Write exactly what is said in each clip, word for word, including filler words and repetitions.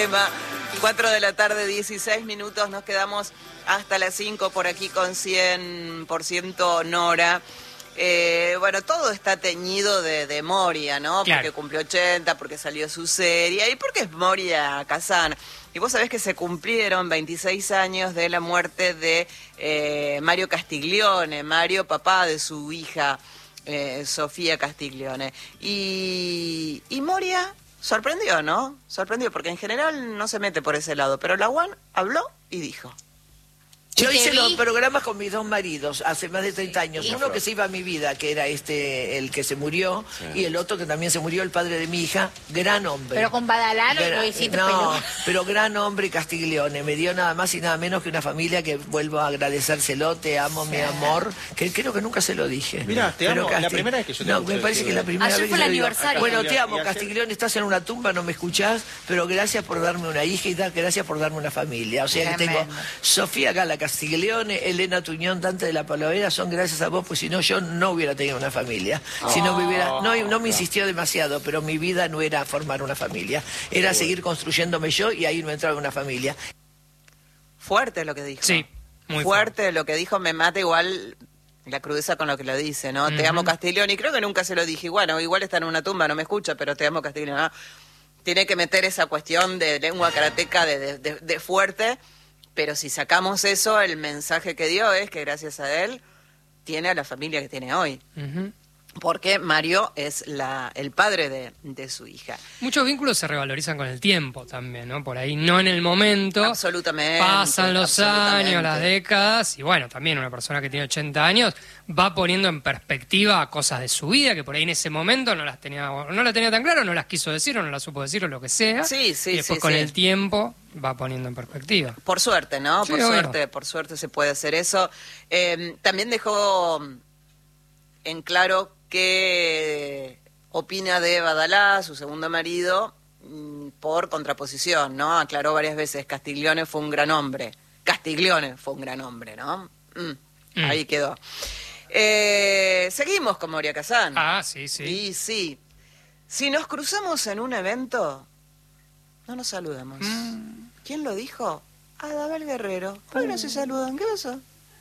tema. cuatro de la tarde, dieciséis minutos, nos quedamos hasta las cinco por aquí con cien por ciento Nora. Eh, bueno, todo está teñido de, de Moria, ¿no? Claro. Porque cumplió ochenta, porque salió su serie, y porque es Moria Kazan. Y vos sabés que se cumplieron veintiséis años de la muerte de eh, Mario Castiglione, Mario, papá de su hija eh, Sofía Castiglione. Y, y Moria sorprendió, ¿no? Sorprendió, porque en general no se mete por ese lado, pero la U A N habló y dijo. Yo Te hice vi. los programas con mis dos maridos hace más de treinta años. Sí. Uno que se iba a mi vida, que era este, el que se murió, sí. Y el otro que también se murió, el padre de mi hija, gran hombre. Pero con Badalano Gra- lo hiciste No, peludo. pero gran hombre Castiglione. Me dio nada más y nada menos que una familia que vuelvo a agradecérselo, te amo, mi amor, que creo que nunca se lo dije. Mirá, te Pero amo, la Casti- primera vez que yo te No, escucho me parece decir- que es la primera Ayer vez fue que el yo digo, aniversario. bueno, te Y amo, ayer- Castiglione, estás en una tumba, no me escuchás, pero gracias por darme una hija y da- gracias por darme una familia. O sea que tengo Tremendo. Sofía Gala Castiglione, Elena Tuñón, Dante de la Palovera, son gracias a vos, pues si no yo no hubiera tenido una familia. Si no me hubiera, no, no me insistió demasiado, pero mi vida no era formar una familia, era seguir construyéndome yo y ahí no entraba una familia. Fuerte lo que dijo. Sí, muy fuerte. Lo que dijo, me mata igual la crudeza con lo que lo dice, ¿no? Te Ujú. amo Castiglione, y creo que nunca se lo dije. Y bueno, igual está en una tumba, no me escucha, pero te amo Castiglione. ¿no? Tiene que meter esa cuestión de lengua karateca de, de, de- de fuerte, pero si sacamos eso, el mensaje que dio es que gracias a él tiene a la familia que tiene hoy. Ujú. Porque Mario es la, el padre de, de su hija. Muchos vínculos se revalorizan con el tiempo también, ¿no? Por ahí no en el momento. Absolutamente. Pasan los absolutamente. años, las décadas, y bueno, también una persona que tiene ochenta años va poniendo en perspectiva cosas de su vida que por ahí en ese momento no las tenía, o no las tenía tan claro, no las quiso decir o no las supo decir o lo que sea. Sí, sí, y después sí, con sí. el tiempo va poniendo en perspectiva. Por suerte, ¿no? Sí, por obvio. suerte, por suerte se puede hacer eso. Eh, también dejó en claro qué opina de Badalá, su segundo marido, mm, por contraposición, ¿no? Aclaró varias veces, Castiglione fue un gran hombre. Castiglione fue un gran hombre, ¿no? Mm, Mm. Ahí quedó. Eh, seguimos con Moria Kazan. Ah, sí, sí. Y sí. Si nos cruzamos en un evento, no nos saludamos. Mm. ¿Quién lo dijo? Adabel Guerrero. ¿Por qué no se saludan? ¿Qué pasó?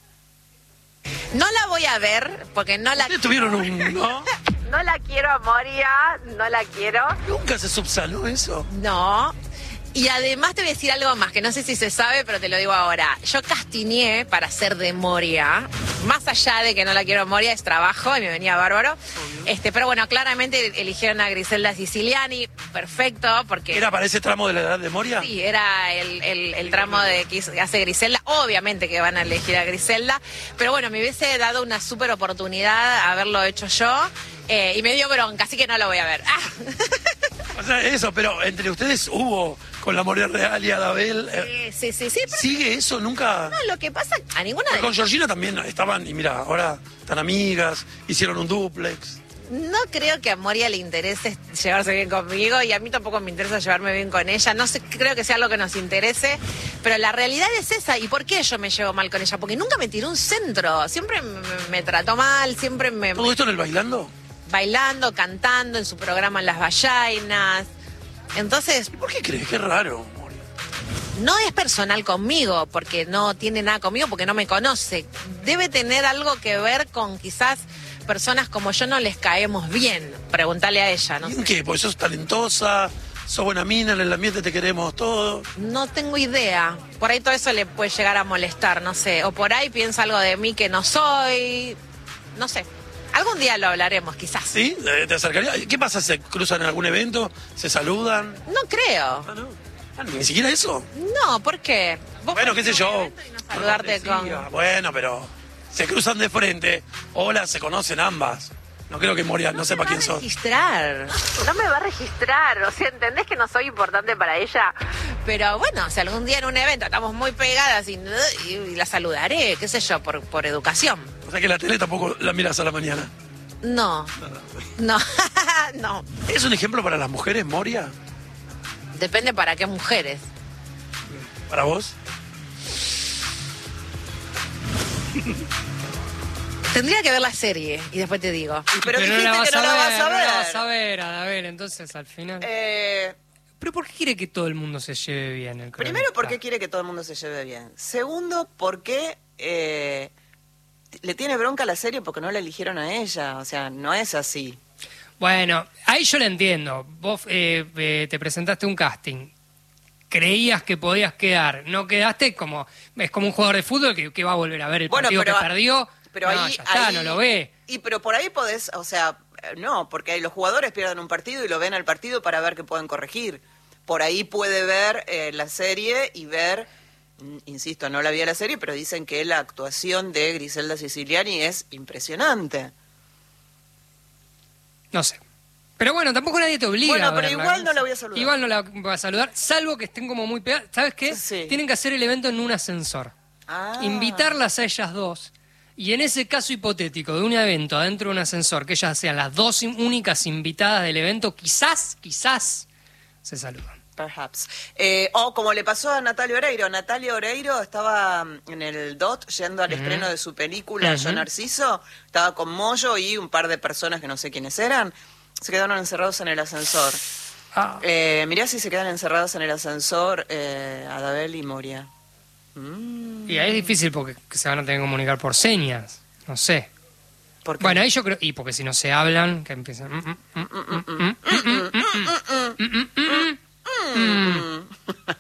No la voy a ver porque no la, Ustedes tuvieron un... ¿no? no la quiero a Moria, no la quiero. Nunca se subsanó eso. No. Y además te voy a decir algo más, que no sé si se sabe, pero te lo digo ahora. Yo castineé para ser de Moria. Más allá de que no la quiero a Moria, es trabajo y me venía bárbaro. Este, pero bueno, claramente eligieron a Griselda Siciliani. Perfecto, porque... ¿Era para ese tramo de la edad de Moria? Sí, era el, el, el tramo de que hizo- que hace Griselda. Obviamente que van a elegir a Griselda. Pero bueno, me hubiese dado una súper oportunidad haberlo hecho yo. Eh, y me dio bronca, así que no lo voy a ver. Ah. O sea, eso, pero entre ustedes hubo con la Moria Real y Adabel. eh, Sí, sí, sí, sí. pero ¿Sigue eso? Nunca. no, lo que pasa, a ninguna de Con Georgina también estaban, y mira, ahora están amigas, hicieron un duplex. No creo que a Moria le interese llevarse bien conmigo y a mí tampoco me interesa llevarme bien con ella. No sé, creo que sea algo que nos interese, pero la realidad es esa. ¿Y por qué yo me llevo mal con ella? Porque nunca me tiró un centro. Siempre me, me trató mal, siempre me... ¿Todo esto en el bailando? bailando, cantando en su programa en Las Ballainas. Entonces, ¿Por qué crees? Qué raro, Moria. no es personal conmigo, porque no tiene nada conmigo, porque no me conoce. Debe tener algo que ver con quizás personas como yo no les caemos bien. Pregúntale a ella, ¿no? ¿Y en qué? Porque sos talentosa, sos buena mina, en el ambiente te queremos todo. No tengo idea. Por ahí todo eso le puede llegar a molestar, no sé. O por ahí piensa algo de mí que no soy. No sé. Algún día lo hablaremos, quizás. ¿Sí? Eh, ¿Te acercaría? ¿Qué pasa? ¿Se cruzan en algún evento? ¿Se saludan? No creo. Ah, no. Ah, ni siquiera eso. No, ¿por qué? ¿Vos Bueno, qué sé yo. saludarte con... Cortesía. Bueno, pero se cruzan de frente. Hola, se conocen ambas. No creo que Moria no, sepa quién me va a sos. registrar. No me va a registrar. O sea, ¿entendés que no soy importante para ella? Pero bueno, si algún día en un evento estamos muy pegadas y, y- y la saludaré, qué sé yo, por, por educación. O sea que la tele tampoco la miras a la mañana. No. No. No. ¿Es un ejemplo para las mujeres, Moria? Depende para qué mujeres. ¿Para vos? Tendría que ver la serie y después te digo. Pero, dijiste no la vas que no a la ver, vas a no ver. la vas a ver, a ver, entonces al final. Eh, Pero ¿por qué quiere que todo el mundo se lleve bien? El Primero, cronista? porque quiere que todo el mundo se lleve bien. Segundo, porque eh, le tiene bronca a la serie porque no la eligieron a ella. O sea, no es así. Bueno, ahí yo la entiendo. Vos eh, eh, te presentaste un casting. Creías que podías quedar. No quedaste como... Es como un jugador de fútbol que, que va a volver a ver el Bueno, partido pero que a- perdió. Pero no, ahí, ya está, ahí- no lo ve. Y pero por ahí podés, o sea, eh, no, porque ahí los jugadores pierden un partido y lo ven al partido para ver qué pueden corregir. Por ahí puede ver eh, la serie y ver, mm, insisto, no la vi a la serie, pero dicen que la actuación de Griselda Siciliani es impresionante. No sé. Pero bueno, tampoco nadie te obliga Bueno, a pero verla. igual no la voy a saludar. Igual no la voy a saludar, salvo que estén como muy pegadas. ¿Sabes qué? Sí. Tienen que hacer el evento en un ascensor. Ah. Invitarlas a ellas dos. Y en ese caso hipotético de un evento adentro de un ascensor, que ellas sean las dos in- únicas invitadas del evento, quizás, quizás se saludan. Perhaps. Eh, o como le pasó a Natalia Oreiro. Natalia Oreiro estaba mm, en el D O T yendo al estreno de su película Yo Ujú. Narciso. Estaba con Moyo y un par de personas que no sé quiénes eran. Se quedaron encerrados en el ascensor. Ah, Eh, mirá si se quedan encerrados en el ascensor eh, Adabel y Moria. Mm, y ahí es difícil porque se van a tener que comunicar por señas. No sé. ¿por qué? Bueno, ahí yo creo... Y porque si no se hablan, que empiezan... mm, mm, mm, mm, mm, mm, mm, mm, mm, mm.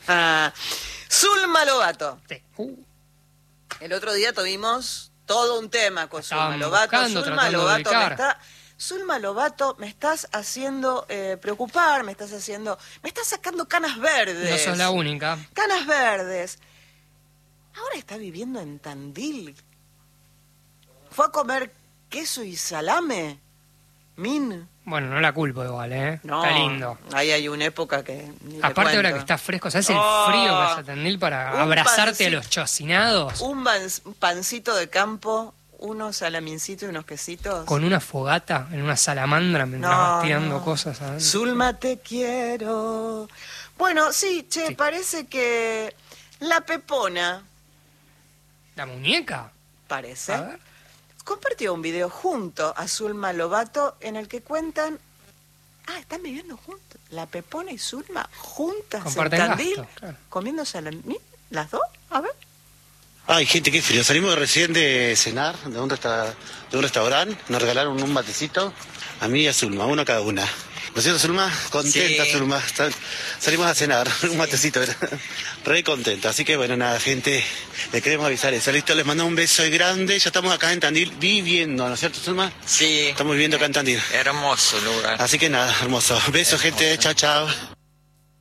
Zulma Lobato. Sí. Uh, El otro día tuvimos todo un tema con Zulma Estaban Lobato. buscando, Zulma tratando de Lobato me ubicar. está... Zulma Lobato, me estás haciendo eh, preocupar, me estás haciendo... Me estás sacando canas verdes. no sos la única. Canas verdes. Ahora está viviendo en Tandil. ¿Fue a comer queso y salame? Min. Bueno, no la culpo igual, ¿eh? No, Está lindo. ahí hay una época que... ni te Aparte ahora cuento. que está fresco, ¿sabes el Oh, frío que hace Tandil para un abrazarte a pancito. los chocinados? Un ban- un pancito de campo, unos salamincitos y unos quesitos. Con una fogata en una salamandra mientras No, vas tirando no. cosas adentro. Zulma, te quiero. Bueno, sí, che, Sí. parece que la Pepona, ¿La muñeca? parece, A ver. compartió un video junto a Zulma Lobato en el que cuentan... Ah, están viviendo juntos. La Pepona y Zulma juntas Comparten en Tandil, gasto, claro. comiendo salami. ¿Las dos? A ver. Ay, gente, qué frío. Salimos recién de cenar de un, resta- de un restaurante. Nos regalaron un matecito a mí y a Zulma, uno cada una. ¿No es cierto, Zulma? Contenta, Sí. Zulma. Está- Salimos a cenar, un matecito. Era. Re contenta. Así que, bueno, nada, gente, le queremos avisar eso. Listo, les mando un beso grande. Ya estamos acá en Tandil viviendo, ¿no es cierto, Zulma? Sí, Estamos viviendo acá en Tandil. hermoso lugar. Así que nada, hermoso. Besos, gente. Chao, chao.